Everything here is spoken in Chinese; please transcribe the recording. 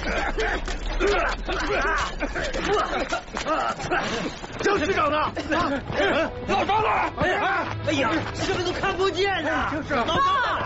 张局长呢？老张呢？ 哎呀，这个都看不见呢。 就是老张。